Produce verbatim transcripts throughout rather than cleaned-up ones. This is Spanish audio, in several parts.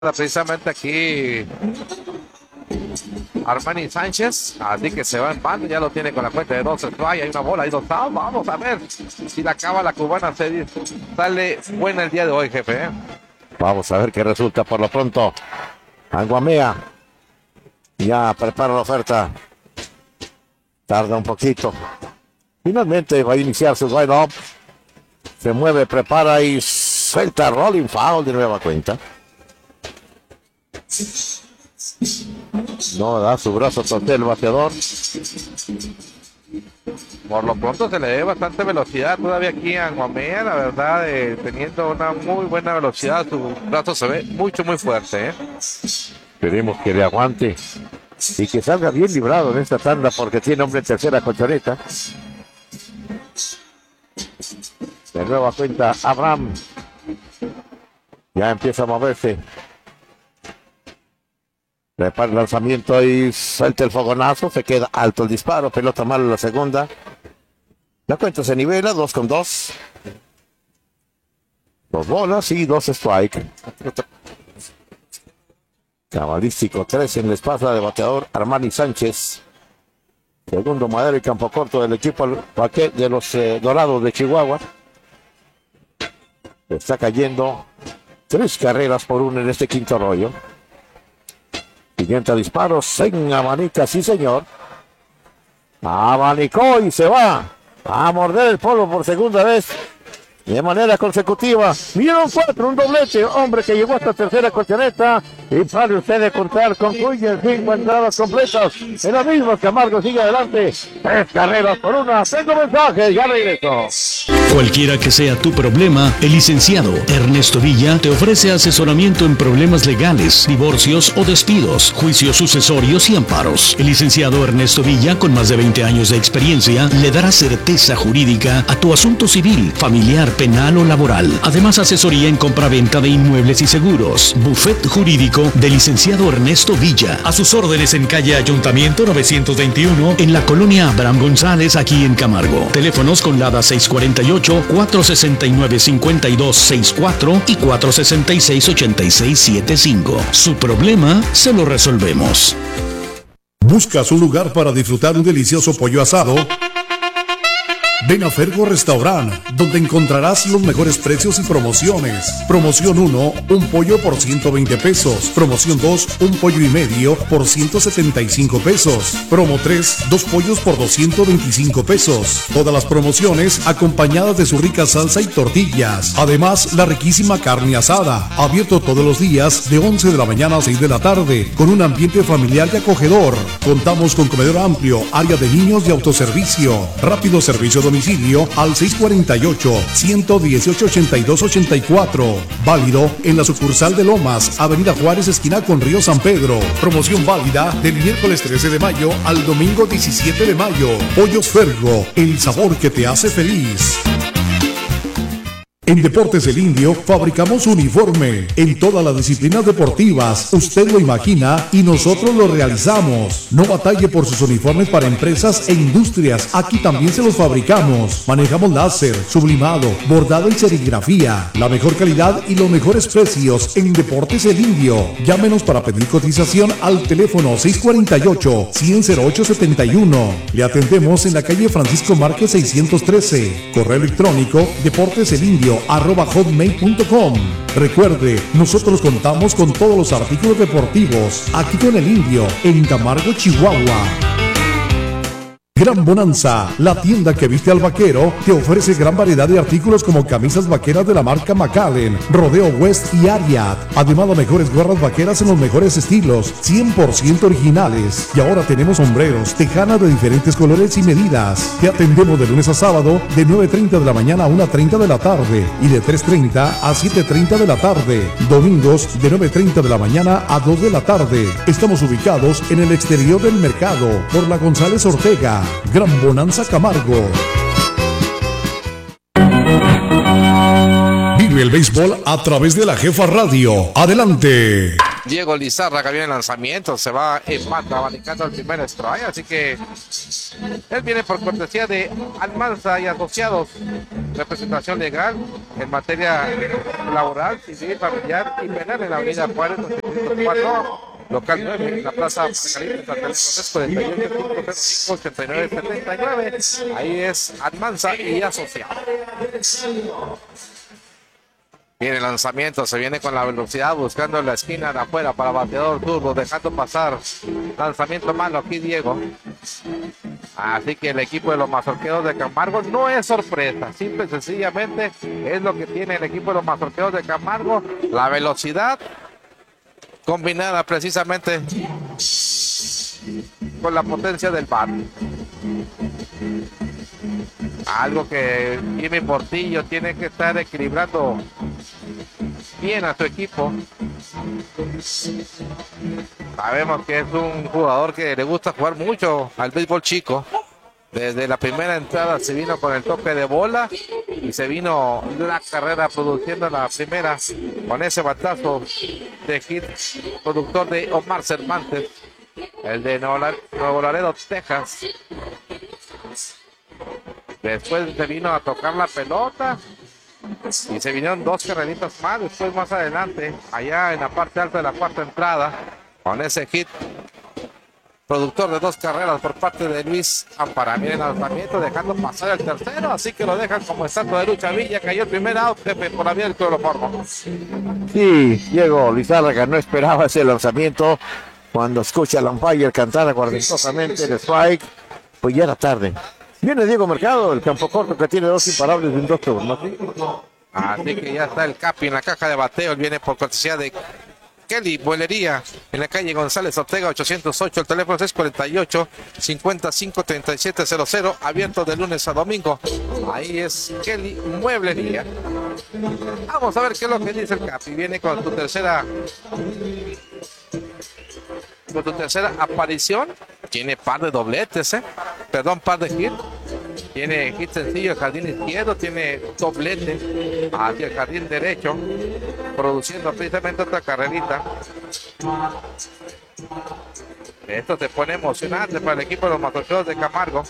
precisamente aquí Armani Sánchez, así que se va en banda, ya lo tiene con la cuenta de dos strikes, hay una bola, hay dos outs, vamos a ver si la acaba la cubana, se sale buena el día de hoy, jefe. ¿eh? Vamos a ver qué resulta por lo pronto. Anguamea ya prepara la oferta, tarda un poquito, finalmente va a iniciar su line-up, se mueve, prepara y suelta rolling foul de nueva cuenta. No da su brazo torcer el bateador. Por lo pronto se le ve bastante velocidad todavía aquí a Anguamea, la verdad, eh, teniendo una muy buena velocidad, su brazo se ve mucho, muy fuerte. ¿eh? Esperemos que le aguante y que salga bien librado en esta tanda porque tiene hombre en tercera colchoneta. De nueva cuenta, Abraham ya empieza a moverse. Prepara el lanzamiento y suelta el fogonazo. Se queda alto el disparo. Pelota mala en la segunda. La cuenta se nivela. Dos con dos. Dos bolas y dos strike. Cabalístico. Tres en la espalda de bateador Armani Sánchez. Segundo madero y campo corto del equipo de los eh, Dorados de Chihuahua. Está cayendo tres carreras por uno en este quinto rollo. Siguiente disparos en abanica, sí señor. Abanicó y se va a morder el polvo por segunda vez de manera consecutiva. Vieron cuatro, un doblete, hombre que llegó hasta tercera colchoneta. Y para usted de contar, concluye cinco entradas completas. En la misma, Camargo sigue adelante. Tres carreras por una. Tengo mensaje, ya regreso. Cualquiera que sea tu problema, el licenciado Ernesto Villa te ofrece asesoramiento en problemas legales, divorcios o despidos, juicios sucesorios y amparos. El licenciado Ernesto Villa, con más de veinte años de experiencia, le dará certeza jurídica a tu asunto civil, familiar, penal o laboral. Además, asesoría en compra-venta de inmuebles y seguros. Buffet jurídico del licenciado Ernesto Villa. A sus órdenes en calle Ayuntamiento novecientos veintiuno, en la colonia Abraham González, aquí en Camargo. Teléfonos con LADA seis cuarenta y ocho, cuatro sesenta y nueve, cincuenta y dos sesenta y cuatro y cuatro sesenta y seis, ochenta y seis setenta y cinco. Su problema se lo resolvemos. ¿Buscas un lugar para disfrutar un delicioso pollo asado? Ven a Fergo Restaurant, donde encontrarás los mejores precios y promociones. Promoción uno, un pollo por ciento veinte pesos. Promoción dos, un pollo y medio por ciento setenta y cinco pesos. Promo tres, dos pollos por doscientos veinticinco pesos. Todas las promociones acompañadas de su rica salsa y tortillas. Además, la riquísima carne asada. Abierto todos los días de once de la mañana a seis de la tarde, con un ambiente familiar y acogedor. Contamos con comedor amplio, área de niños y autoservicio. Rápido servicio domiciliario. Domicilio al seis cuarenta y ocho, ciento dieciocho, ochenta y dos ochenta y cuatro. Válido en la sucursal de Lomas, Avenida Juárez, esquina con Río San Pedro. Promoción válida del miércoles trece de mayo al domingo diecisiete de mayo. Pollos Fergo, el sabor que te hace feliz. En Deportes El Indio fabricamos uniforme en todas las disciplinas deportivas. Usted lo imagina y nosotros lo realizamos. No batalle por sus uniformes para empresas e industrias. Aquí también se los fabricamos. Manejamos láser, sublimado, bordado y serigrafía. La mejor calidad y los mejores precios en Deportes El Indio. Llámenos para pedir cotización al teléfono seis cuarenta y ocho, cien, cero ocho setenta y uno. Le atendemos en la calle Francisco Márquez seiscientos trece. Correo electrónico deporteselindio arroba hotmail punto com. Recuerde, nosotros contamos con todos los artículos deportivos aquí con El Indio en Camargo, Chihuahua. Gran Bonanza, la tienda que viste al vaquero, te ofrece gran variedad de artículos como camisas vaqueras de la marca McAllen, Rodeo West y Ariat. Además, las mejores gorras vaqueras en los mejores estilos, cien por ciento originales. Y ahora tenemos sombreros, tejanas de diferentes colores y medidas. Te atendemos de lunes a sábado de nueve treinta de la mañana a una treinta de la tarde y de tres treinta a siete treinta de la tarde. Domingos de nueve treinta de la mañana a dos de la tarde. Estamos ubicados en el exterior del mercado por la González Ortega. Gran Bonanza Camargo. Vive el béisbol a través de la Jefa Radio. Adelante. Diego Lizárraga viene el lanzamiento, se va en mata, abanicando el primer strike, así que él viene por cortesía de Almanza y Asociados, representación legal en materia laboral, civil, familiar y penal en la avenida Juárez ochocientos cuatro, local nueve, en la plaza Margarita, Francisco de cuarenta y cinco, ochenta y nueve, setenta y nueve. Ahí es Almanza y Asociados. Viene el lanzamiento, se viene con la velocidad, buscando en la esquina de afuera para bateador zurdo, dejando pasar. Lanzamiento malo aquí, Diego. Así que el equipo de los Mazorqueros de Camargo no es sorpresa, simple y sencillamente es lo que tiene el equipo de los Mazorqueros de Camargo, la velocidad combinada precisamente con la potencia del bat. Algo que Jimmy Portillo tiene que estar equilibrando bien a su equipo. Sabemos que es un jugador que le gusta jugar mucho al béisbol chico. Desde la primera entrada se vino con el toque de bola y se vino la carrera produciendo la primera con ese batazo de hit productor de Omar Cervantes, el de Nuevo Laredo, Texas. Después se vino a tocar la pelota y se vinieron dos carreritas más. Después, más adelante, allá en la parte alta de la cuarta entrada, con ese hit productor de dos carreras por parte de Luis Ampara. Miren el lanzamiento, dejando pasar el tercero, así que lo dejan como estatua de lucha. Villa cayó el primer out, jefe, por la vía del cloroformo. Sí, Diego Lizárraga no esperaba ese lanzamiento. Cuando escucha al umpire cantar aguardentosamente el strike, pues ya era tarde. Viene Diego Mercado, el campo corto que tiene dos imparables en dos turnos. Así que ya está el Capi en la caja de bateo. Él viene por cortesía de Kelly Buelería en la calle González Ortega ochocientos ocho. El teléfono es cuarenta y ocho, cincuenta y cinco, treinta y siete cero cero. Abierto de lunes a domingo. Ahí es Kelly Mueblería. Vamos a ver qué es lo que dice el Capi. Viene con tu tercera con tu tercera aparición. Tiene par de dobletes, ¿eh? Perdón, par de hit. Tiene hit sencillo el jardín izquierdo, tiene doblete hacia el jardín derecho, produciendo precisamente otra carrerita. Esto se pone emocionante para el equipo de los Mazorqueros de Camargo.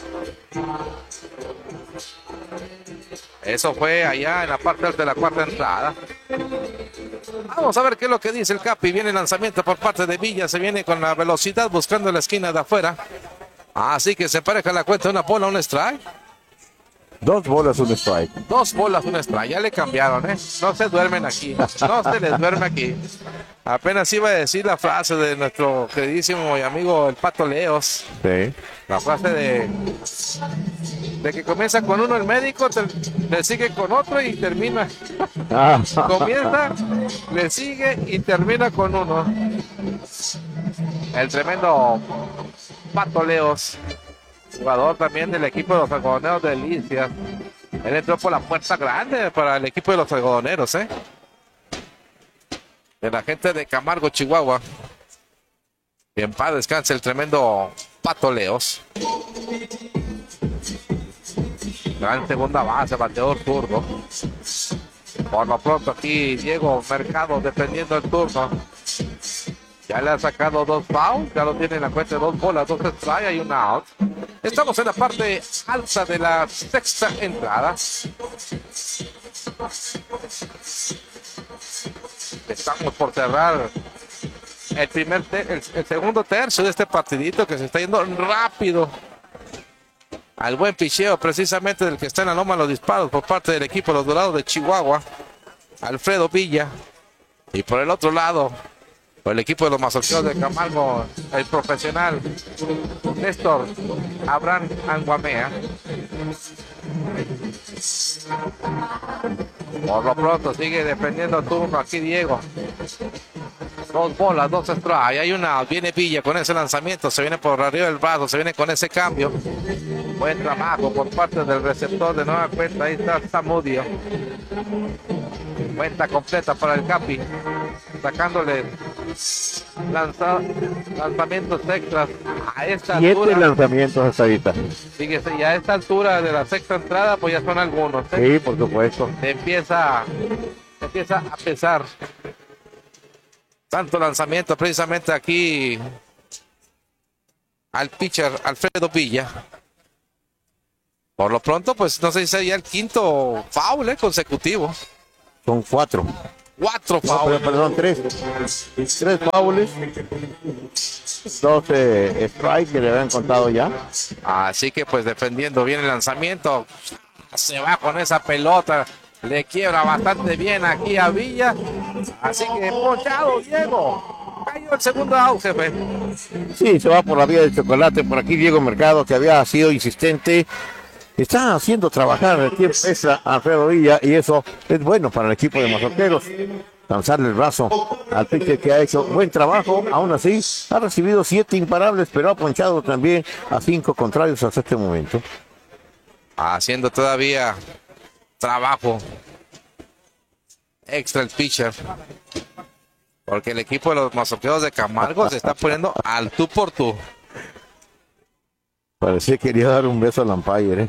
Eso fue allá en la parte alta de la cuarta entrada. Vamos a ver qué es lo que dice el Capi. Viene el lanzamiento por parte de Villa. Se viene con la velocidad buscando la esquina de afuera. Así que se pareja la cuenta. Una bola, un strike. Dos bolas, un strike. Dos bolas, un strike. Ya le cambiaron, ¿eh? No se duermen aquí. No se les duerme aquí. Apenas iba a decir la frase de nuestro queridísimo y amigo el Pato Leos. Sí. La frase de, de que comienza con uno el médico, te, le sigue con otro y termina. Ah. Comienza, le sigue y termina con uno. El tremendo Pato Leos, jugador también del equipo de los algodoneros de Delicias. Él entró por la puerta grande para el equipo de los algodoneros, ¿eh? De la gente de Camargo, Chihuahua. Y en paz descanse el tremendo Pato Leos. Gran segunda base, bateador zurdo. Por lo pronto aquí Diego Mercado defendiendo el turno. Ya le ha sacado dos fouls, ya lo tiene en la cuenta de dos bolas, dos strikes y un out. Estamos en la parte alta de la sexta entrada. Estamos por cerrar el primer ter el, el segundo tercio de este partidito que se está yendo rápido. Al buen picheo precisamente del que está en la loma de los disparos por parte del equipo de los Dorados de Chihuahua, Alfredo Villa. Y por el otro lado, por el equipo de los Mazorqueros de Camargo, el profesional Néstor Abraham Anguamea. Por lo pronto sigue defendiendo el turno aquí Diego. Dos bolas, dos strikes. Hay una, viene Villa con ese lanzamiento, se viene por arriba del brazo, se viene con ese cambio. Buen trabajo por parte del receptor de nueva cuenta. Ahí está Zamudio. Cuenta completa para el Capi, sacándole lanza, lanzamientos extras a esta Siete altura. lanzamientos hasta ahorita. Fíjese, ya a esta altura de la sexta entrada, pues ya son algunos, ¿eh? Sí, por supuesto. Te empieza, te empieza a pesar. Tanto lanzamiento precisamente aquí al pitcher Alfredo Villa. Por lo pronto, pues no sé si sería el quinto foul eh, consecutivo. Son cuatro. Cuatro No, fouls. pero, perdón, tres. Tres fouls. Dos eh, strikes que le habían contado ya. Así que pues defendiendo bien el lanzamiento. Se va con esa pelota. Le quiebra bastante bien aquí a Villa. Así que ponchado, Diego. Cayó el segundo out, jefe. Sí, se va por la vía del chocolate. Por aquí Diego Mercado, que había sido insistente. Está haciendo trabajar el tiempo extra a Alfredo Villa y eso es bueno para el equipo de Mazorqueros. Lanzarle el brazo al pitcher que ha hecho buen trabajo. Aún así, ha recibido siete imparables, pero ha ponchado también a cinco contrarios hasta este momento. Haciendo todavía trabajo extra el pitcher. Porque el equipo de los Mazorqueros de Camargo se está poniendo al tú por tú. Parecía que quería dar un beso al umpire, ¿eh?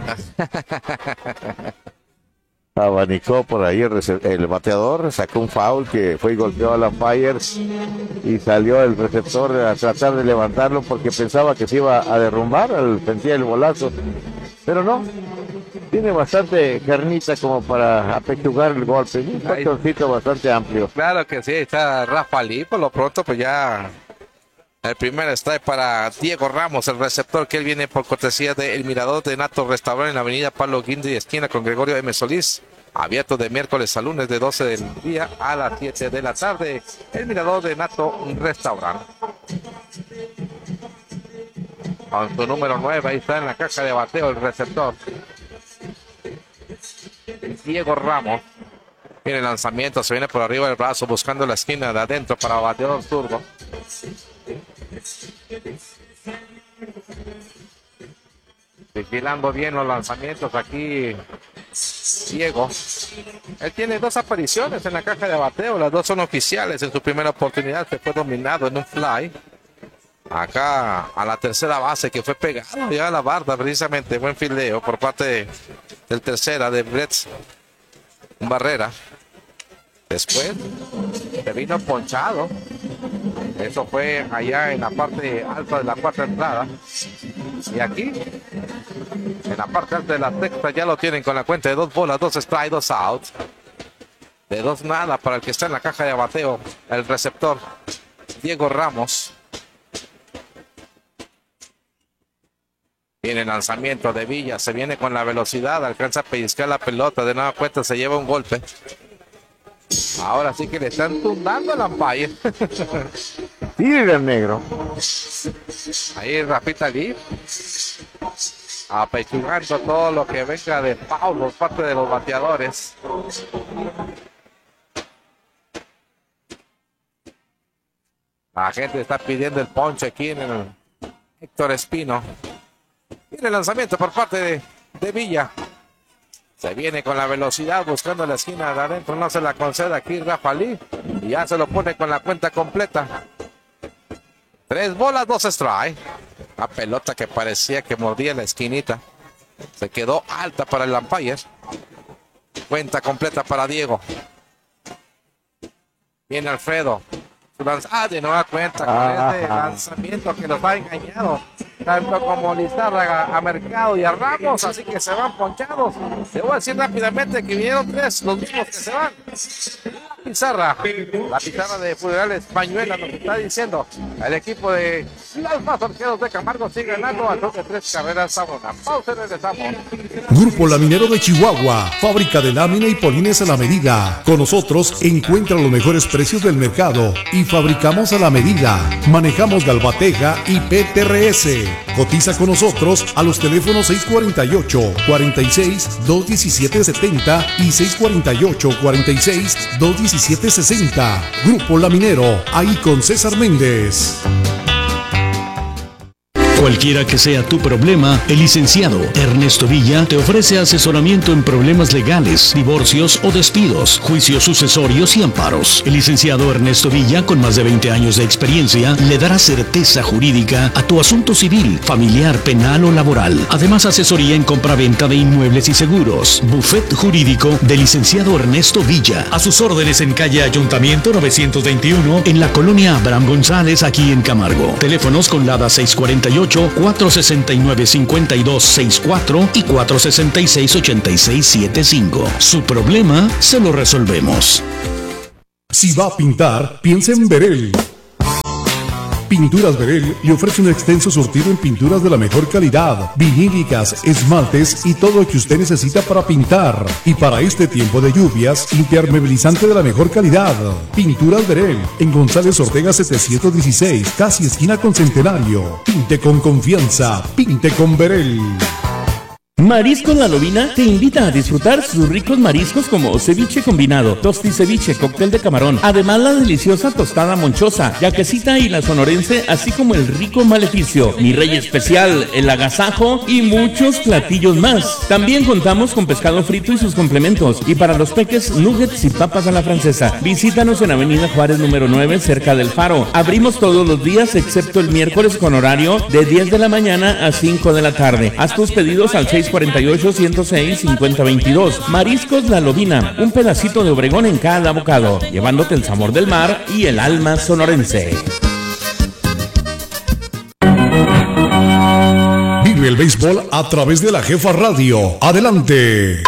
Abanicó por ahí el, el bateador, sacó un foul que fue y golpeó al umpire y salió el receptor a tratar de levantarlo porque pensaba que se iba a derrumbar, sentía el bolazo, pero no, tiene bastante carnita como para apechugar el golpe, un patroncito bastante amplio. Claro que sí, está Rafa Lee, por lo pronto pues ya... El primer strike para Diego Ramos, el receptor, que él viene por cortesía de El Mirador de Nato Restaurante en la avenida Pablo Guindri, esquina con Gregorio M. Solís. Abierto de miércoles a lunes de doce del día a las siete de la tarde. El Mirador de Nato Restaurante. Con su número nueve, ahí está en la caja de bateo el receptor. Diego Ramos. Viene el lanzamiento, se viene por arriba del brazo buscando la esquina de adentro para bateador zurdo. Vigilando bien los lanzamientos aquí Diego. Él tiene dos apariciones en la caja de bateo, las dos son oficiales. En su primera oportunidad se fue dominado en un fly acá a la tercera base, que fue pegado ya a la barda precisamente. Buen fildeo por parte del tercera de Brett Barrera. Después se vino ponchado. Eso fue allá en la parte alta de la cuarta entrada. Y aquí, en la parte alta de la sexta, ya lo tienen con la cuenta de dos bolas, dos strikes, dos outs. De dos nada para el que está en la caja de bateo, el receptor Diego Ramos. Viene el lanzamiento de Villa, se viene con la velocidad, alcanza a pellizcar la pelota, de nueva cuenta se lleva un golpe. Ahora sí que le están tumbando al umpire. Tira el negro. Ahí Rafita Lee apechugando todo lo que venga de foul por parte de los bateadores. La gente está pidiendo el ponche aquí en el Héctor Espino. Viene el lanzamiento por parte de, de Villa. Se viene con la velocidad buscando la esquina de adentro. No se la concede aquí Rafa Lee. Y ya se lo pone con la cuenta completa. Tres bolas, dos strikes. La pelota que parecía que mordía la esquinita. Se quedó alta para el umpire. Cuenta completa para Diego. Viene Alfredo. Ah, de nueva cuenta con ah, este lanzamiento que los ha engañado tanto como Lizárraga a Mercado y a Ramos, así que se van ponchados. Te voy a decir rápidamente que vinieron tres, los mismos que se van. La pizarra, la pizarra de Funerales Pañuela nos está diciendo el equipo de los Mazorqueros de Camargo sigue ganando a dos de tres carreras a una. Pausa y regresamos. Grupo Laminero de Chihuahua, fábrica de lámina y polines a la medida. Con nosotros encuentra los mejores precios del mercado y fabricamos a la medida. Manejamos Galvateja y P T R S. Cotiza con nosotros a los teléfonos seis cuarenta y ocho, cuarenta y seis, dos diecisiete setenta y seis cuarenta y ocho, cuarenta y seis, dos diecisiete sesenta. Grupo Laminero, ahí con César Méndez. Cualquiera que sea tu problema, el licenciado Ernesto Villa te ofrece asesoramiento en problemas legales, divorcios o despidos, juicios sucesorios y amparos. El licenciado Ernesto Villa, con más de veinte años de experiencia, le dará certeza jurídica a tu asunto civil, familiar, penal o laboral. Además, asesoría en compraventa de inmuebles y seguros. Buffet jurídico del licenciado Ernesto Villa. A sus órdenes en calle Ayuntamiento novecientos veintiuno, en la colonia Abraham González, aquí en Camargo. Teléfonos con Lada seis cuarenta y ocho, cuatro sesenta y nueve, cincuenta y dos sesenta y cuatro y cuatro sesenta y seis, ochenta y seis setenta y cinco. Su problema se lo resolvemos. Si va a pintar, piensa en Berel. Pinturas Berel le ofrece un extenso surtido en pinturas de la mejor calidad, vinílicas, esmaltes y todo lo que usted necesita para pintar. Y para este tiempo de lluvias, impermeabilizante de la mejor calidad. Pinturas Berel, en González Ortega setecientos dieciséis, casi esquina con Centenario. Pinte con confianza, pinte con Berel. Mariscos La Lobina te invita a disfrutar sus ricos mariscos como ceviche combinado, tosti ceviche, cóctel de camarón, además la deliciosa tostada monchosa, yaquecita y la sonorense, así como el rico maleficio, mi rey especial, el agasajo y muchos platillos más. También contamos con pescado frito y sus complementos, y para los peques, nuggets y papas a la francesa. Visítanos en Avenida Juárez número nueve, cerca del Faro. Abrimos todos los días excepto el miércoles con horario de diez de la mañana a cinco de la tarde. Haz tus pedidos al seis cuarenta y ocho, ciento seis, cincuenta veintidós. Mariscos La Lobina, un pedacito de Obregón en cada bocado, llevándote el sabor del mar y el alma sonorense. Vive el béisbol a través de la Jefa Radio. Adelante.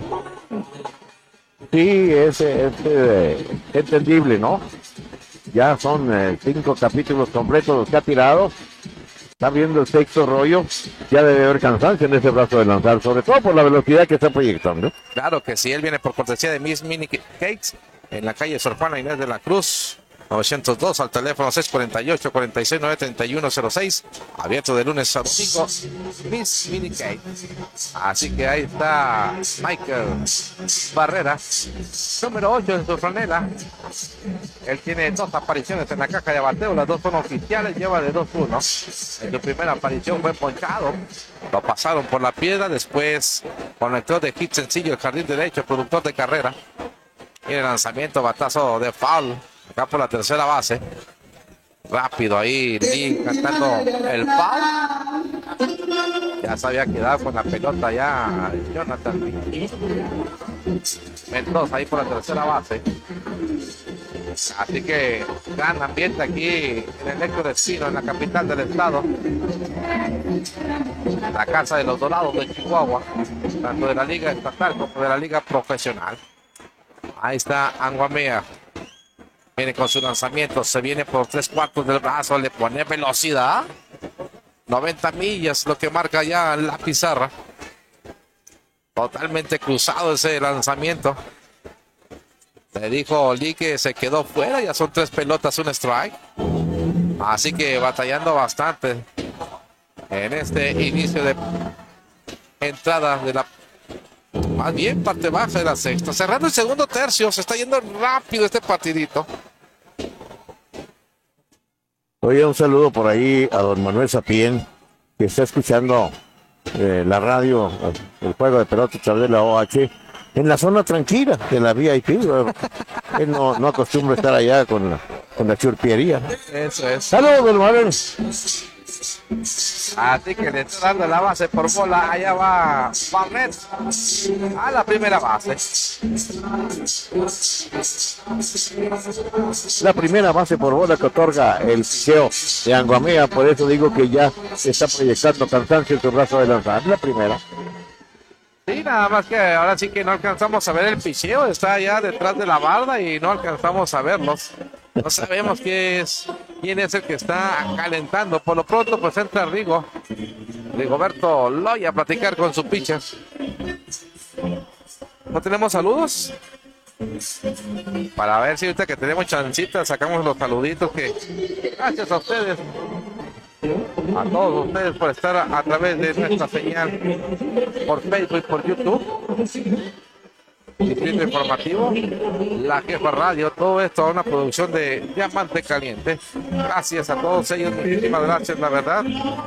Sí, es, es eh, entendible, ¿no? Ya son eh, cinco capítulos completos los que ha tirado. Está viendo el sexto rollo, ya debe haber cansancio en ese brazo de lanzar, sobre todo por la velocidad que está proyectando. Claro que sí, él viene por cortesía de Miss Mini Cakes en la calle Sor Juana Inés de la Cruz, novecientos dos, al teléfono seis cuarenta y ocho, cuarenta y seis nueve, treinta y uno cero seis, abierto de lunes a domingo, Miss Mini Cakes. Así que ahí está Michael Barrera, número ocho en su franela. Él tiene dos apariciones en la caja de bateo, las dos son oficiales, lleva de dos uno. En su primera aparición fue ponchado, lo pasaron por la piedra, después conectó de hit sencillo el jardín derecho, productor de carrera. Y el lanzamiento, batazo de foul, acá por la tercera base. Rápido ahí, Lee cantando el foul. Ya se había quedado con la pelota ya Jonathan Mendoza ahí por la tercera base. Así que gran ambiente aquí en el Héctor Espino, en la capital del estado. La casa de los Dorados de Chihuahua, tanto de la liga estatal como de la liga profesional. Ahí está Anguamea. Viene con su lanzamiento, se viene por tres cuartos del brazo, le pone velocidad. noventa millas, lo que marca ya la pizarra. Totalmente cruzado ese lanzamiento. Le dijo Lee que se quedó fuera, ya son tres pelotas, un strike. Así que batallando bastante en este inicio de entrada de la, más bien parte baja de la sexta. Cerrando el segundo tercio, se está yendo rápido este partidito. Oye, un saludo por ahí a don Manuel Sapien, que está escuchando eh, la radio, el juego de pelota a través de la O H, en la zona tranquila de la V I P. Él no, no acostumbra estar allá con la, con la churpiería. Eso es. Saludos, don Manuel. Así que le está dando la base por bola. Allá va Barnett a la primera base. La primera base por bola que otorga el picheo de Anguamea. Por eso digo que ya se está proyectando cansancio en su brazo de lanzar. La primera. Sí, nada más que ahora sí que no alcanzamos a ver el picheo. Está allá detrás de la barda y no alcanzamos a verlos. No sabemos qué es, quién es el que está calentando. Por lo pronto, pues entra Rigo. Rigoberto Loya a platicar con su pitcher. ¿No tenemos saludos? Para ver si ahorita que tenemos chancita, sacamos los saluditos que... Gracias a ustedes. A todos ustedes por estar a, a través de nuestra señal por Facebook y por YouTube. Distrito Informativo, La Jefa Radio, todo esto es una producción de Diamante Caliente. Gracias a todos ellos, muchísimas gracias, la verdad.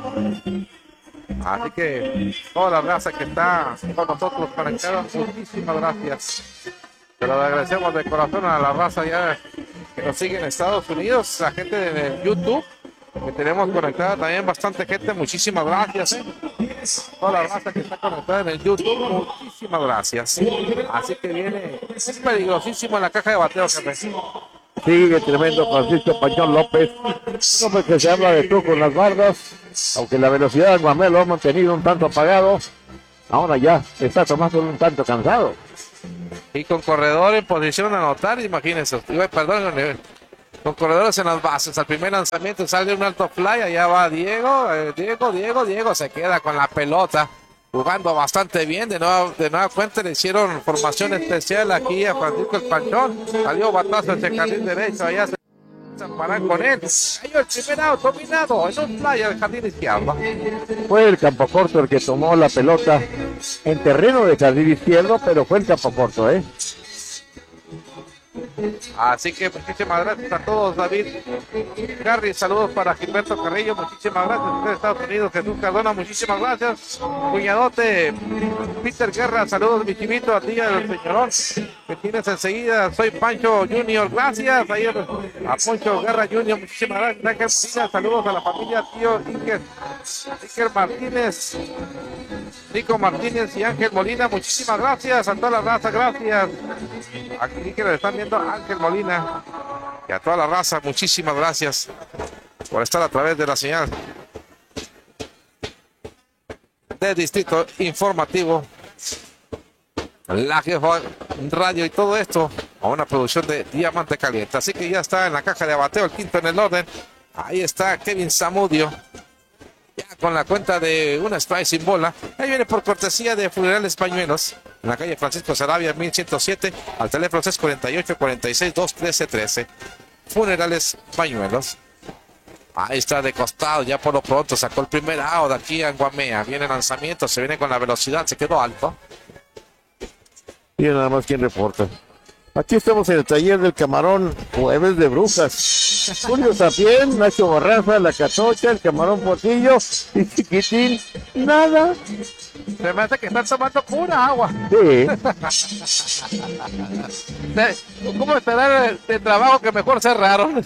Así que toda la raza que está con nosotros conectada, muchísimas gracias. Pero le agradecemos de corazón a la raza ya que nos sigue en Estados Unidos, la gente de YouTube, que tenemos conectada también bastante gente, muchísimas gracias. ¿eh? Toda la raza que está conectada en el YouTube, muchísimas gracias. Así que viene, es peligrosísimo en la caja de bateo, jefe. Sigue tremendo Francisco Pañón López. López que se habla de tú con las bardas. Aunque la velocidad de Guamé lo ha mantenido un tanto apagado, ahora ya está tomando un tanto cansado. Y con corredor en posición a anotar, imagínense. Perdón, con corredores en las bases. Al primer lanzamiento sale un alto fly. Allá va Diego. Eh, Diego, Diego, Diego se queda con la pelota. Jugando bastante bien. De nueva, de nueva cuenta le hicieron formación especial aquí a Francisco el Panchón. Salió batazo hacia el jardín derecho. Allá se paran con él. Cayó el primer out dominado en un fly al jardín izquierdo. Fue el campo corto el que tomó la pelota en terreno de jardín izquierdo, pero fue el campo corto, ¿eh? Así que muchísimas gracias a todos, David Garry, saludos para Gilberto Carrillo, muchísimas gracias de Estados Unidos, Jesús Cardona, muchísimas gracias, cuñadote Peter Guerra, saludos mi chivito, a ti y al señorón que tienes enseguida, soy Pancho Junior, gracias, ahí a Poncho Guerra Junior, muchísimas gracias, Ángel Molina, saludos a la familia tío Iker, Iker Martínez, Nico Martínez y Ángel Molina, muchísimas gracias a toda la raza, gracias. Aquí que le están viendo Ángel Molina y a toda la raza, muchísimas gracias por estar a través de la señal de Distrito Informativo, La Jefa Radio y todo esto a una producción de Diamante Caliente. Así que ya está en la caja de bateo el quinto en el orden. Ahí está Kevin Zamudio. Ya con la cuenta de una strike sin bola. Ahí viene por cortesía de Funerales Pañuelos. En la calle Francisco Sarabia, mil ciento siete. Al teléfono es cuarenta y ocho, cuarenta y seis, dos, trece, trece. Funerales Pañuelos. Ahí está de costado. Ya por lo pronto sacó el primer out aquí en Guamea. Viene el lanzamiento. Se viene con la velocidad. Se quedó alto. Y nada más quien reporta. Aquí estamos en el taller del camarón Jueves de Brujas. Julio Sapien, Nacho Barraza, La Catocha, el camarón Portillo y Chiquitín. Nada. Se me hace que están tomando pura agua. Sí. ¿Cómo estará el, el trabajo que mejor cerraron?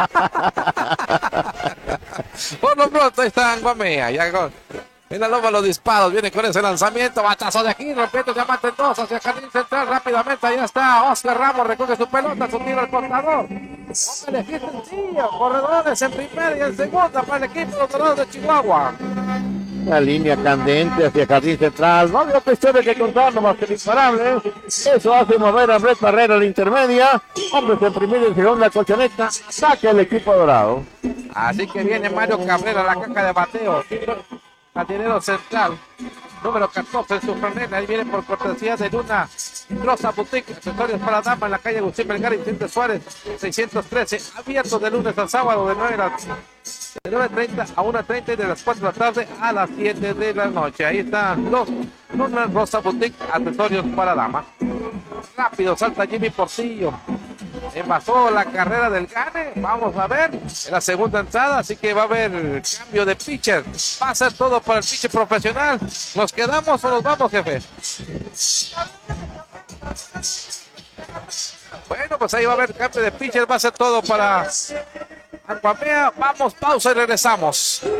Por lo pronto ahí está Guamea. Ya con... En la loma los disparos, viene con ese lanzamiento, batazo de aquí, rompiendo diamante en dos hacia el jardín central, rápidamente, ahí está Oscar Ramos, recoge su pelota, su tiro al portador. Un elegir sencillo, corredores en primera y en segunda para el equipo de los Dorados de Chihuahua. La línea candente hacia jardín central, no había cuestión de que contar, nomás que disparable. Eso hace mover a Brett Barrera a la intermedia, hombres en primera y segunda colchoneta, saca el equipo dorado. Así que viene Mario Cabrera a la caja de bateo. Jardinero central, número catorce en su franela. Ahí viene por cortesía de Luna Rosa Boutique, accesorios para dama en la calle Agustín Vergara y Vicente Suárez, seiscientos trece, abierto de lunes a sábado de nueve treinta a una treinta y de las cuatro de la tarde a las siete de la noche. Ahí están los Luna Rosa Boutique, accesorios para dama. Rápido salta Jimmy Portillo. Envasó la carrera del Gane. Vamos a ver en la segunda entrada. Así que va a haber cambio de pitcher. Va a ser todo para el pitcher profesional. ¿Nos quedamos o nos vamos, jefe? Bueno, pues ahí va a haber cambio de pitcher. Va a ser todo para Guamea. Vamos, pausa y regresamos.